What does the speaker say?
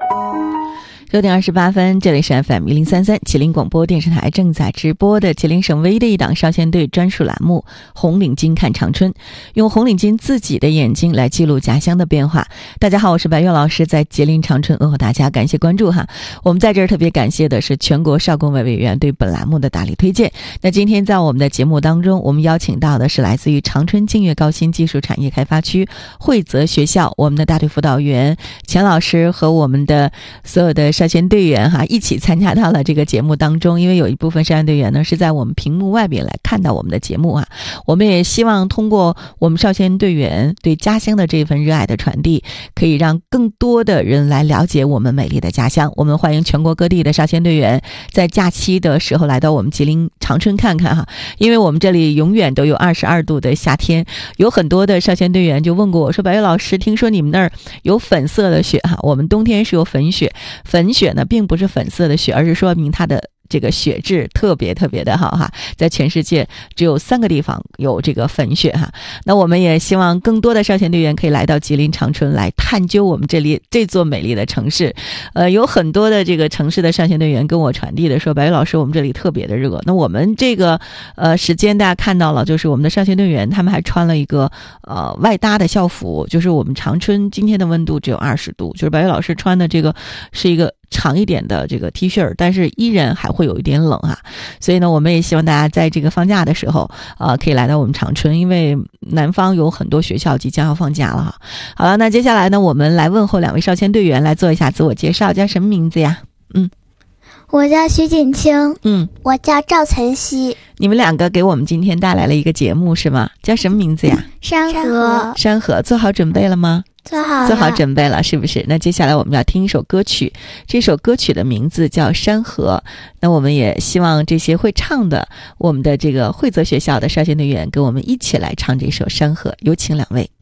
6点28分，这里是 FM1033吉林广播电视台正在直播的吉林省唯一的一档少先队专属栏目红领巾看长春，用红领巾自己的眼睛来记录家乡的变化。大家好，我是白月老师，在吉林长春问候大家，感谢关注哈。我们在这儿特别感谢的是全国少工委委员对本栏目的大力推荐。那今天在我们的节目当中，我们邀请到的是来自于长春净月高新技术产业开发区惠泽学校我们的大队辅导员钱老师和我们的所有的少先队员哈，一起参加到了这个节目当中。因为有一部分少先队员呢是在我们屏幕外边来看到我们的节目啊，我们也希望通过我们少先队员对家乡的这份热爱的传递，可以让更多的人来了解我们美丽的家乡。我们欢迎全国各地的少先队员在假期的时候来到我们吉林长春看看哈，因为我们这里永远都有22度的夏天。有很多的少先队员就问过我说，白月老师，听说你们那儿有粉色的雪哈，我们冬天是有粉雪，粉雪呢并不是粉色的雪，而是说明它的这个雪质特别特别的好哈，在全世界只有3个地方有这个粉雪哈。那我们也希望更多的少先队员可以来到吉林长春来探究我们这座美丽的城市。有很多的这个城市的少先队员跟我传递的说，白玉老师，我们这里特别的热。那我们这个时间大家看到了，就是我们的少先队员他们还穿了一个外搭的校服，就是我们长春今天的温度只有20度，就是白玉老师穿的这个是一个长一点的这个 T 恤，但是依然还会有一点冷啊。所以呢，我们也希望大家在这个放假的时候可以来到我们长春，因为南方有很多学校即将要放假了哈。好了，那接下来呢，我们来问候2位少先队员来做一下自我介绍，叫什么名字呀？ 我叫徐锦清。 我叫赵晨曦。 你们2个给我们今天带来了一个节目是吗？叫什么名字呀？ 山河。 山河，做好准备了吗？ 做好准备了，是不是？那接下来我们要听一首歌曲，这首歌曲的名字叫《山河》。那我们也希望这些会唱的我们的这个惠泽学校的少先队员跟我们一起来唱这首《山河》，有请2位。